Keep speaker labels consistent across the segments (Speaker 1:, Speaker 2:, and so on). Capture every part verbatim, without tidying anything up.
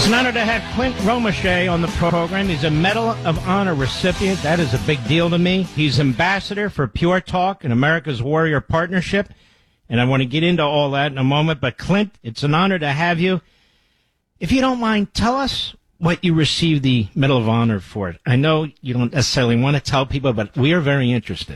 Speaker 1: It's an honor to have Clint Romesha on the program. He's a Medal of Honor recipient. That is a big deal to me. He's ambassador for Pure Talk and America's Warrior Partnership. And I want to get into all that in a moment. But, Clint, it's an honor to have you. If you don't mind, tell us what you received the Medal of Honor for. I know you don't necessarily want to tell people, but we are very interested.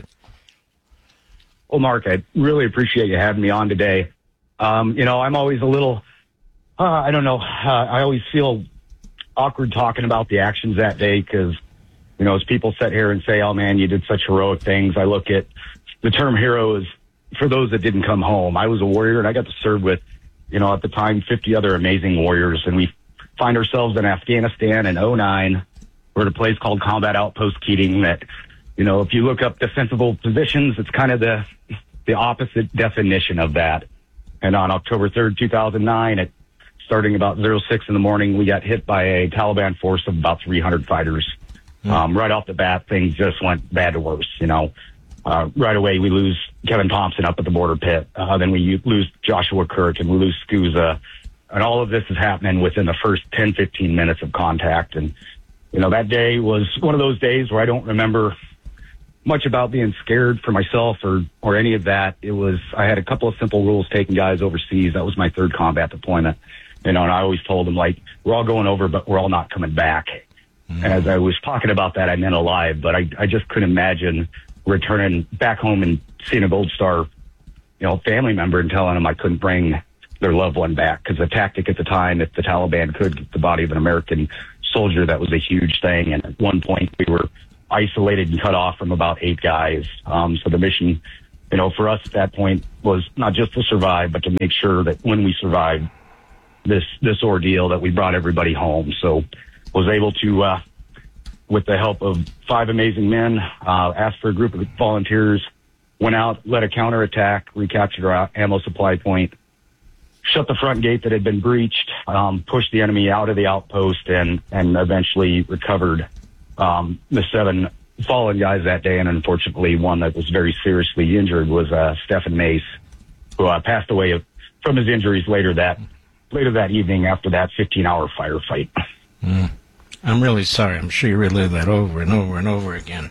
Speaker 2: Well, Mark, I really appreciate you having me on today. Um, you know, I'm always a little... Uh, I don't know. Uh, I always feel awkward talking about the actions that day because, you know, as people sit here and say, oh, man, you did such heroic things, I look at the term hero as for those that didn't come home. I was a warrior, and I got to serve with, you know, at the time, fifty other amazing warriors, and we find ourselves in Afghanistan in oh nine. We're at a place called Combat Outpost Keating that, you know, if you look up defensible positions, it's kind of the, the opposite definition of that. And on October third, two thousand nine, at starting about zero six in the morning, we got hit by a Taliban force of about three hundred fighters. Mm. Um, right off the bat, things just went bad to worse. You know, uh, right away we lose Kevin Thompson up at the border pit. Uh, then we lose Joshua Kirk and we lose Scusa. And all of this is happening within the first ten, fifteen minutes of contact. And, you know, that day was one of those days where I don't remember much about being scared for myself or, or any of that. It was, I had a couple of simple rules taking guys overseas. That was my third combat deployment. You know, and I always told them, like, we're all going over, but we're all not coming back. Mm. And as I was talking about that, I meant alive, but I, I just couldn't imagine returning back home and seeing a Gold Star, you know, family member and telling them I couldn't bring their loved one back. Because the tactic at the time, if the Taliban could get the body of an American soldier, that was a huge thing. And at one point, we were isolated and cut off from about eight guys. Um, so the mission, you know, for us at that point was not just to survive, but to make sure that when we survived this this ordeal, that we brought everybody home. So was able to, uh, with the help of five amazing men, uh, asked for a group of volunteers, went out, led a counterattack, recaptured our ammo supply point, shut the front gate that had been breached, um, pushed the enemy out of the outpost, and, and eventually recovered um, the seven fallen guys that day. And unfortunately, one that was very seriously injured was uh, Stephen Mace, who uh, passed away from his injuries later that later that evening after that fifteen-hour firefight.
Speaker 1: Mm. I'm really sorry. I'm sure you relive that over and over and over again.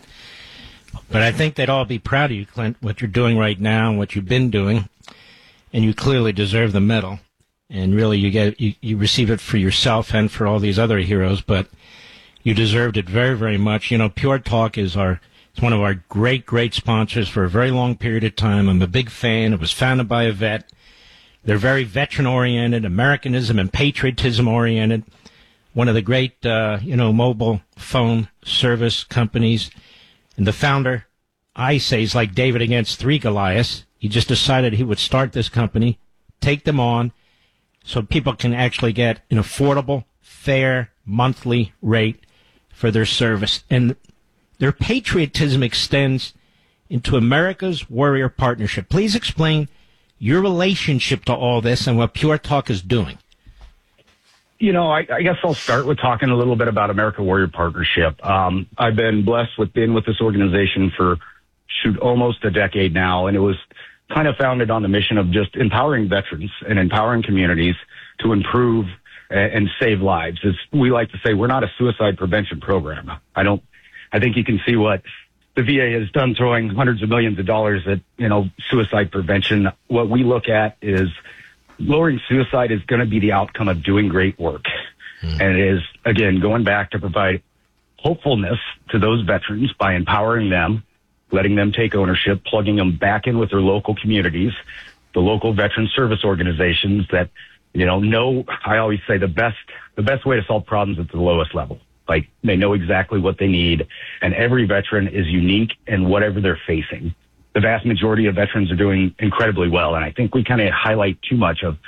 Speaker 1: But I think they'd all be proud of you, Clint, what you're doing right now and what you've been doing. And you clearly deserve the medal. And really, you get you, you receive it for yourself and for all these other heroes. But you deserved it very, very much. You know, Pure Talk is our it's one of our great, great sponsors for a very long period of time. I'm a big fan. It was founded by a vet. They're very veteran-oriented, Americanism and patriotism-oriented. One of the great, uh, you know, mobile phone service companies. And the founder, I say, is like David against three Goliaths. He just decided he would start this company, take them on, so people can actually get an affordable, fair, monthly rate for their service. And their patriotism extends into America's Warrior Partnership. Please explain your relationship to all this and what Pure Talk is doing.
Speaker 2: You know, I, I guess I'll start with talking a little bit about America Warrior Partnership. Um, I've been blessed with being with this organization for, shoot, almost a decade now, and it was kind of founded on the mission of just empowering veterans and empowering communities to improve and, and save lives. As we like to say, we're not a suicide prevention program. I don't, I think you can see what the V A has done, throwing hundreds of millions of dollars at, you know, suicide prevention. What we look at is lowering suicide is going to be the outcome of doing great work. Mm. And it is, again, going back to provide hopefulness to those veterans by empowering them, letting them take ownership, plugging them back in with their local communities, the local veteran service organizations that, you know, know, I always say the best, the best way to solve problems is at the lowest level. Like, they know exactly what they need, and every veteran is unique in whatever they're facing. The vast majority of veterans are doing incredibly well, and I think we kind of highlight too much of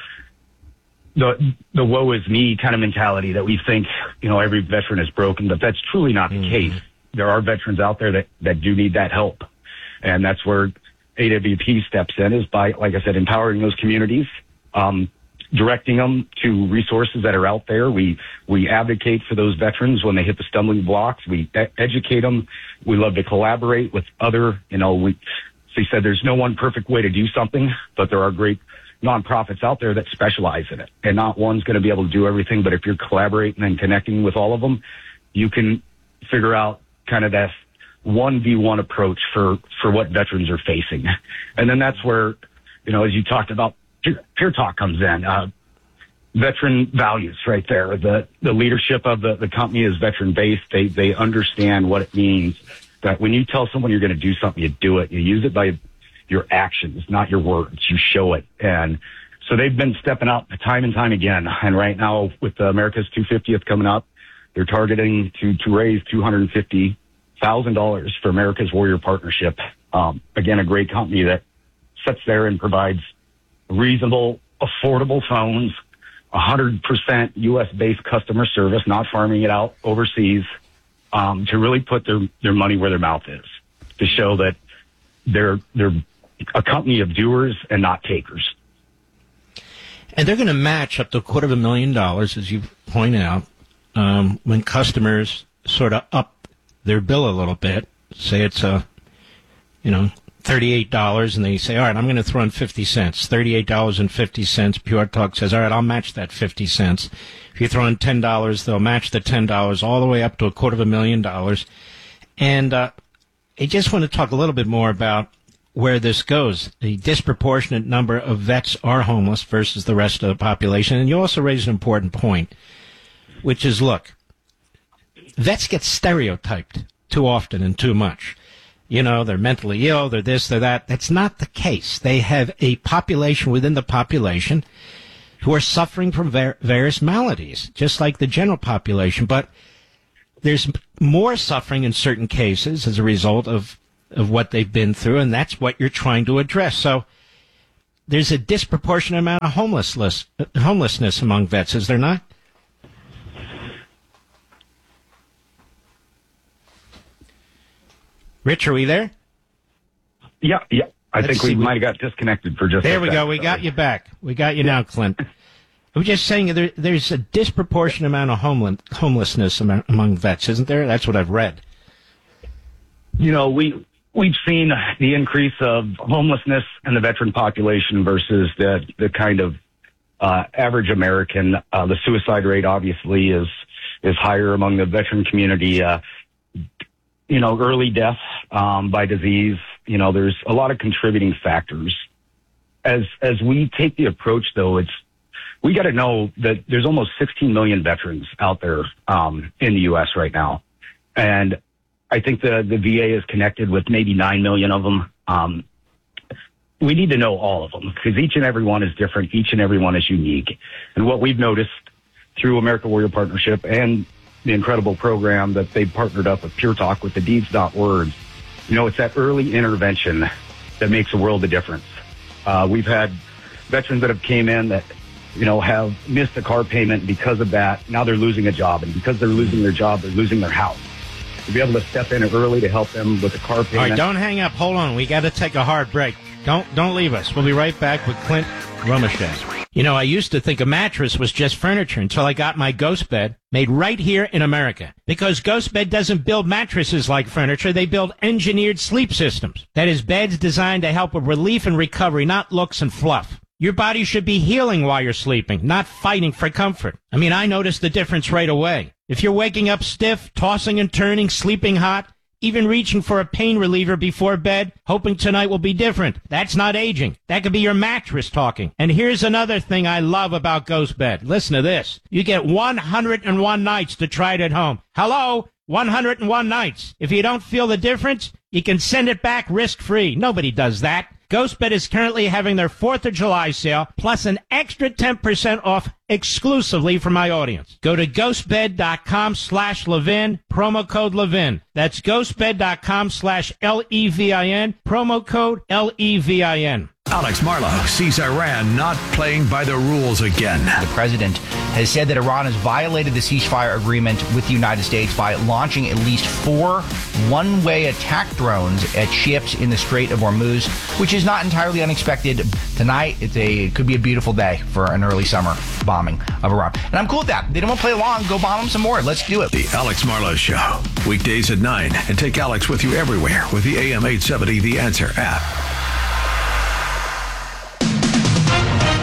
Speaker 2: the the woe is me kind of mentality that we think, you know, every veteran is broken, but that's truly not the mm-hmm. case. There are veterans out there that, that do need that help, and that's where A W P steps in, is by, like I said, empowering those communities, um, directing them to resources that are out there. We we advocate for those veterans when they hit the stumbling blocks. We e- educate them. We love to collaborate with other, you know, we, they said there's no one perfect way to do something, but there are great nonprofits out there that specialize in it, and not one's going to be able to do everything. But if you're collaborating and connecting with all of them, you can figure out kind of that one v one approach for, for what veterans are facing. And then that's where, you know, as you talked about, Peer, Peer Talk comes in. Uh, veteran values right there. The, the leadership of the, the company is veteran based. They, they understand what it means that when you tell someone you're going to do something, you do it. You use it by your actions, not your words. You show it. And so they've been stepping up time and time again. And right now with the America's two hundred fiftieth coming up, they're targeting to, to raise two hundred fifty thousand dollars for America's Warrior Partnership. Um, again, a great company that sits there and provides reasonable, affordable phones, one hundred percent U S based customer service, not farming it out overseas, um, to really put their, their money where their mouth is, to show that they're, they're a company of doers and not takers.
Speaker 1: And they're going to match up to a quarter of a million dollars, as you point out, um, when customers sort of up their bill a little bit. Say it's a, you know, thirty-eight dollars, and they say, all right, I'm going to throw in fifty cents, thirty-eight dollars and fifty cents. Pure Talk says, all right, I'll match that fifty cents. If you throw in ten dollars, they'll match the ten dollars all the way up to a quarter of a million dollars. And uh, I just want to talk a little bit more about where this goes. The disproportionate number of vets are homeless versus the rest of the population. And you also raise an important point, which is, look, vets get stereotyped too often and too much. You know, they're mentally ill, they're this, they're that. That's not the case. They have a population within the population who are suffering from ver- various maladies, just like the general population. But there's more suffering in certain cases as a result of, of what they've been through, and that's what you're trying to address. So there's a disproportionate amount of homelessness, homelessness among vets, is there not? Rich, are we there?
Speaker 2: Yeah, yeah. I
Speaker 1: Let's
Speaker 2: think we
Speaker 1: see.
Speaker 2: might have got disconnected for just
Speaker 1: There
Speaker 2: a
Speaker 1: we
Speaker 2: second.
Speaker 1: go. We got you back. We got you now, Clint. I'm just saying there, there's a disproportionate amount of homeless, homelessness among, among vets, isn't there? That's what I've read.
Speaker 2: You know, we, we've seen the increase of homelessness in the veteran population versus the, the kind of uh, average American. Uh, the suicide rate obviously is, is higher among the veteran community. Uh, you know, early death um, by disease. You know, there's a lot of contributing factors. As as we take the approach, though, it's we got to know that there's almost sixteen million veterans out there um, in the U S right now, and I think the the V A is connected with maybe nine million of them. Um, we need to know all of them because each and every one is different. Each and every one is unique, and what we've noticed through America Warrior Partnership and the incredible program that they partnered up with Pure Talk with the Deeds Not Words. You know, it's that early intervention that makes a world of difference. Uh, we've had veterans that have came in that, you know, have missed a car payment because of that. Now they're losing a job, and because they're losing their job, they're losing their house. To be able to step in early to help them with the car payment.
Speaker 1: All right, don't hang up. Hold on. We got to take a hard break. Don't don't leave us. We'll be right back with Clint Romesha. You know, I used to think a mattress was just furniture until I got my Ghost Bed made right here in America. Because Ghost Bed doesn't build mattresses like furniture. They build engineered sleep systems. That is, beds designed to help with relief and recovery, not looks and fluff. Your body should be healing while you're sleeping, not fighting for comfort. I mean, I noticed the difference right away. If you're waking up stiff, tossing and turning, sleeping hot, even reaching for a pain reliever before bed, hoping tonight will be different. That's not aging. That could be your mattress talking. And here's another thing I love about Ghost Bed. Listen to this. You get one hundred one nights to try it at home. Hello? one hundred one nights. If you don't feel the difference, you can send it back risk-free. Nobody does that. GhostBed is currently having their fourth of July sale, plus an extra ten percent off exclusively for my audience. Go to ghostbed.com slash Levin, promo code Levin. That's ghostbed.com slash L E V I N, promo code L E V I N.
Speaker 3: Alex Marlow sees Iran not playing by the rules again.
Speaker 4: The president has said that Iran has violated the ceasefire agreement with the United States by launching at least four one-way attack drones at ships in the Strait of Hormuz, which is not entirely unexpected. Tonight, it's a, it could be a beautiful day for an early summer bombing of Iran. And I'm cool with that. They don't want to play along. Go bomb them some more. Let's do it.
Speaker 3: The Alex Marlow Show, weekdays at nine. And take Alex with you everywhere with the A M eight seventy The Answer app.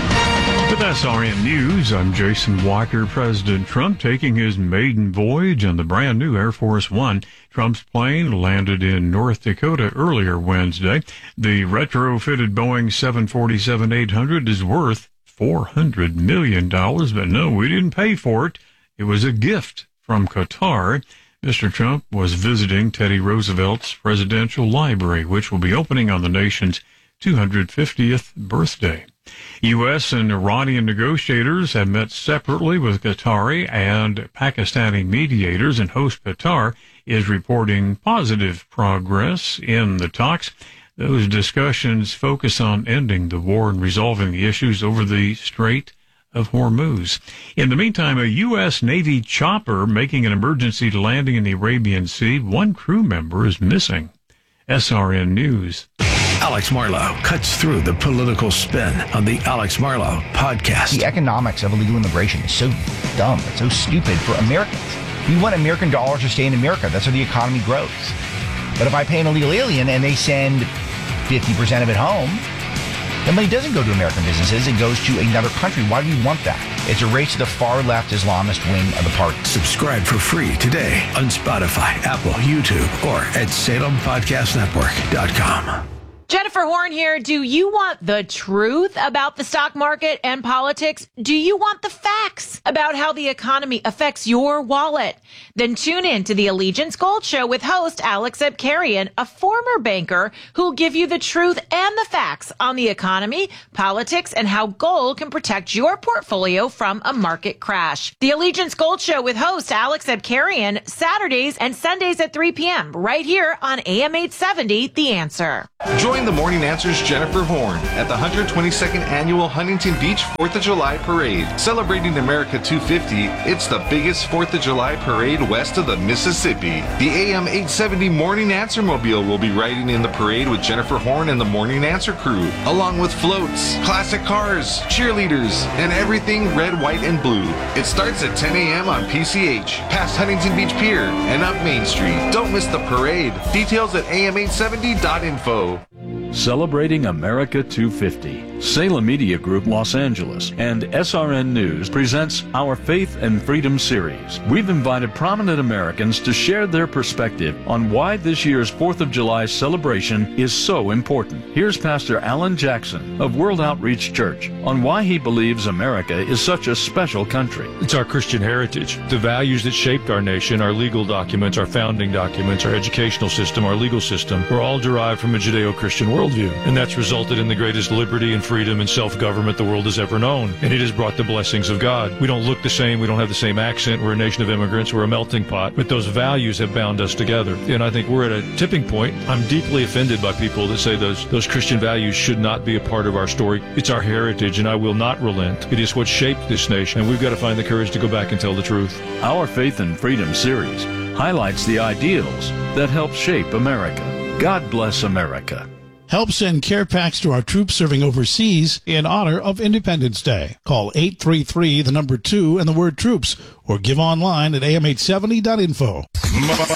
Speaker 5: S R N News, I'm Jason Walker. President Trump taking his maiden voyage on the brand new Air Force One. Trump's plane landed in North Dakota earlier Wednesday. The retrofitted Boeing seven forty-seven eight hundred is worth four hundred million dollars, but no, we didn't pay for it. It was a gift from Qatar. Mister Trump was visiting Teddy Roosevelt's Presidential Library, which will be opening on the nation's two hundred fiftieth birthday. U S and Iranian negotiators have met separately with Qatari and Pakistani mediators, and host Qatar is reporting positive progress in the talks. Those discussions focus on ending the war and resolving the issues over the Strait of Hormuz. In the meantime, a U S Navy chopper making an emergency landing in the Arabian Sea. One crew member is missing. S R N News.
Speaker 3: Alex Marlow cuts through the political spin on the Alex Marlow podcast.
Speaker 4: The economics of illegal immigration is so dumb. It's so stupid for Americans. We want American dollars to stay in America. That's how the economy grows. But if I pay an illegal alien and they send fifty percent of it home, the money doesn't go to American businesses. It goes to another country. Why do we want that? It's a race to the far-left Islamist wing of the party.
Speaker 3: Subscribe for free today on Spotify, Apple, YouTube, or at Salem Podcast Network dot com.
Speaker 6: Jennifer Horn here. Do you want the truth about the stock market and politics? Do you want the facts about how the economy affects your wallet? Then tune in to the Allegiance Gold Show with host Alex Abkarian, a former banker who'll give you the truth and the facts on the economy, politics, and how gold can protect your portfolio from a market crash. The Allegiance Gold Show with host Alex Abkarian, Saturdays and Sundays at three p.m. right here on A M eight seventy, The Answer.
Speaker 7: Join the Morning Answer's Jennifer Horn at the one hundred twenty-second Annual Huntington Beach fourth of July Parade. Celebrating America two fifty, it's the biggest fourth of July parade west of the Mississippi. The A M eight seventy Morning Answer Mobile will be riding in the parade with Jennifer Horn and the Morning Answer crew, along with floats, classic cars, cheerleaders, and everything red, white, and blue. It starts at ten a.m. on P C H, past Huntington Beach Pier, and up Main Street. Don't miss the parade. Details at A M eight seventy dot info.
Speaker 8: Celebrating America two fifty. Salem Media Group Los Angeles and S R N News presents our Faith and Freedom series. We've invited prominent Americans to share their perspective on why this year's fourth of July celebration is so important. Here's Pastor Alan Jackson of World Outreach Church on why he believes America is such a special country.
Speaker 9: It's our Christian heritage, the values that shaped our nation, our legal documents, our founding documents, our educational system, our legal system, were all derived from a Judeo-Christian worldview. And that's resulted in the greatest liberty and freedom and self-government the world has ever known. And it has brought the blessings of God. We don't look the same. We don't have the same accent. We're a nation of immigrants. We're a melting pot. But those values have bound us together. And I think we're at a tipping point. I'm deeply offended by people that say those, those Christian values should not be a part of our story. It's our heritage, and I will not relent. It is what shaped this nation, and we've got to find the courage to go back and tell the truth.
Speaker 8: Our Faith and Freedom series highlights the ideals that help shape America. God bless America.
Speaker 10: Help send care packs to our troops serving overseas in honor of Independence Day. Call eight three three, the number two, and the word troops, or give online at A M eight seventy dot info.
Speaker 11: Mark,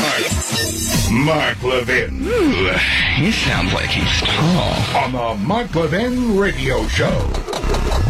Speaker 11: Mark Levin. Ooh, he sounds like he's tall. On the Mark Levin Radio Show.